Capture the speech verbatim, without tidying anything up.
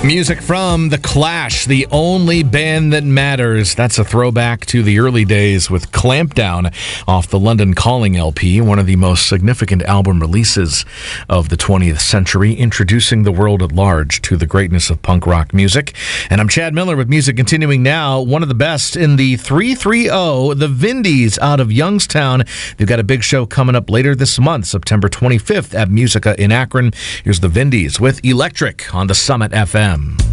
Music from The Clash, the only band that matters. That's a throwback to the early days with Clampdown off the London Calling L P, one of the most significant album releases of the twentieth century, introducing the world at large to the greatness of punk rock music. And I'm Chad Miller with music continuing now. One of the best in the three thirty, the Vindies out of Youngstown. They've got a big show coming up later this month, September twenty-fifth at Musica in Akron. Here's the Vindies with Electric on the Summit F M.